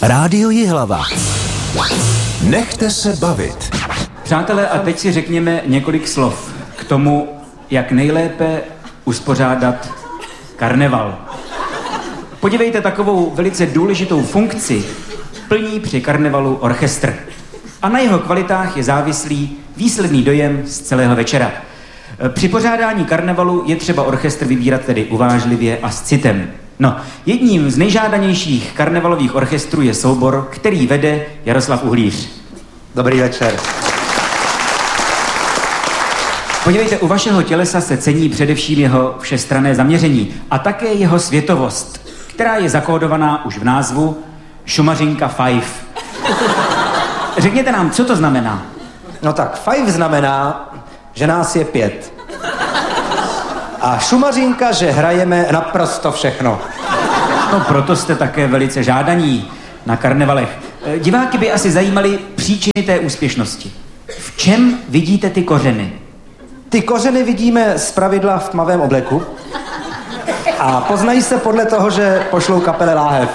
Rádio Jihlava. Nechte se bavit. Přátelé, a teď si řekněme několik slov k tomu, jak nejlépe uspořádat karneval. Podívejte, takovou velice důležitou funkci plní při karnevalu orchestr. A na jeho kvalitách je závislý výsledný dojem z celého večera. Při pořádání karnevalu je třeba orchestr vybírat tedy uvážlivě a s citem. No, jedním z nejžádanějších karnevalových orchestrů je soubor, který vede Jaroslav Uhlíř. Dobrý večer. Podívejte, u vašeho tělesa se cení především jeho všestranné zaměření a také jeho světovost, která je zakódovaná už v názvu Šumařinka 5. Řekněte nám, co to znamená? No tak, 5 znamená, že nás je 5. A šumařinka, že hrajeme naprosto všechno. No proto jste také velice žádaní na karnevalech. Diváky by asi zajímaly příčiny té úspěšnosti. V čem vidíte ty kořeny? Ty kořeny vidíme zpravidla v tmavém obleku a poznají se podle toho, že pošlou kapele láhev.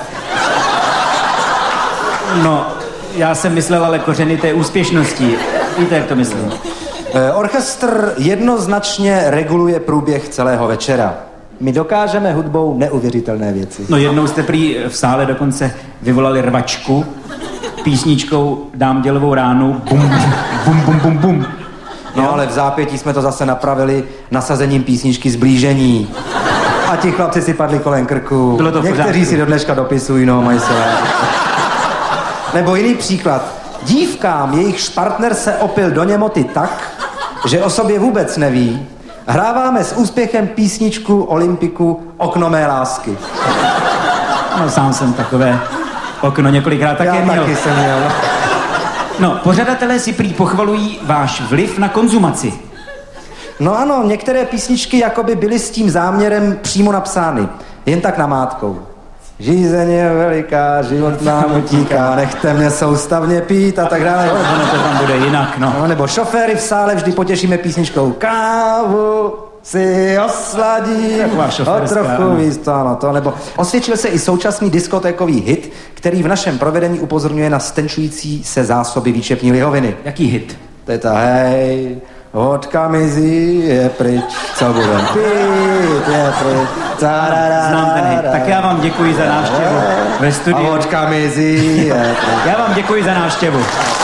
No, já jsem myslel ale kořeny té úspěšnosti. Víte, jak to myslím? Orchestr jednoznačně reguluje průběh celého večera. My dokážeme hudbou neuvěřitelné věci. No jednou jste prý v sále dokonce vyvolali rvačku písničkou Dám dělovou ránu, bum, bum, bum, bum, bum. No ale v zápětí jsme to zase napravili nasazením písničky Zblížení. A ti chlapci si padli kolem krku. Bylo to někteří si do dneška dopisují, no, mají se. Nebo jiný příklad. Dívkám jejichž partner se opil do němoty tak, že o sobě vůbec neví, hráváme s úspěchem písničku Olympiku Okno mé lásky. No sám jsem takové okno několikrát také měl. Já taky jsem měl. No, pořadatelé si prý pochvalují váš vliv na konzumaci. No ano, některé písničky jakoby byly s tím záměrem přímo napsány. Jen tak namátkou. Žízeň je veliká, život nám utíká, nechte mě soustavně pít a tak dále. Ono to tam bude jinak, no. No, nebo šoféry v sále vždy potěšíme písničkou Kávu si osladí, o trochu víc to, ano, to, nebo osvědčil se i současný diskotékový hit, který v našem provedení upozorňuje na stenčující se zásoby výčepní lihoviny. Jaký hit? To je ta hej, vodka mizí, je pryč, co budem pít, je pryč. Znám ten hit. Tak já vám děkuji za návštěvu ve studiu. A vodka mizí, je pryč. Já vám děkuji za návštěvu.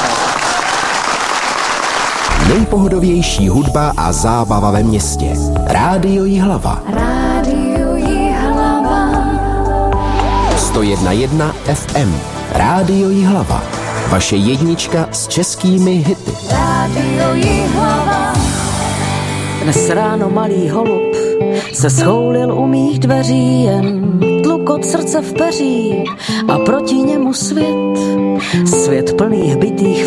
Nejpohodovější hudba a zábava ve městě. Rádio Jihlava. Rádio Jihlava. 101,1 FM. Rádio Jihlava. Vaše jednička s českými hity. Rádio Jihlava. Dnes ráno malý holub se schoulil u mých dveří, jen tlukot srdce v peří a proti němu svět plný hbitých